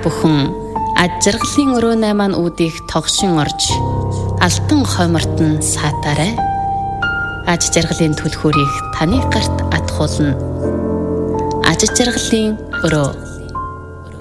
бүхэн аж жаргалын өрөөнэй маань үүдийг тогшин орж алтан хойморт нь саатаарай. Аж жаргалын түлхүүрийг таны гарт атгуулна. Аж жаргалын өрөө.